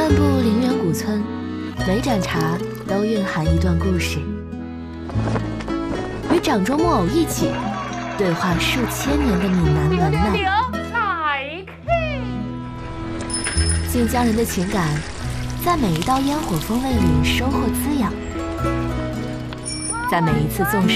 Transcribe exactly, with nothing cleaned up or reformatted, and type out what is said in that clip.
漫步陵园古村，每盏茶都蕴含一段故事。与掌中木偶一起对话数千年的闽南文呐，晋江人的情感在每一道烟火风味里收获滋养，在每一次纵使